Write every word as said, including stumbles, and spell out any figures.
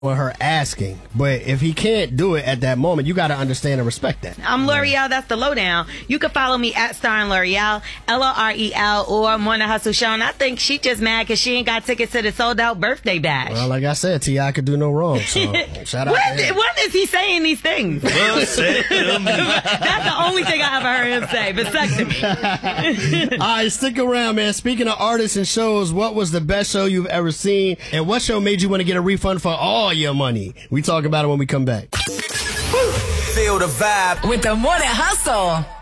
on her asking, but if he can't do it at that moment, you got to understand and respect that. I'm L'Oreal. That's the lowdown. You can follow me at Starring L'Oreal, L O R E L, or Morning Hustle Show. And I think she just mad because she ain't got tickets to the sold out birthday bash. Well, like I said, T I could do no wrong. So shout out. When, to him. when is he saying these things? That's the only thing I ever heard him say. Vasectomy. All right, stick around, man. Speaking of artists and shows, what was the best show you've ever seen, and what show made you want to get a refund for all your money? We talk about it when we come back. Feel the vibe with the Morning Hustle.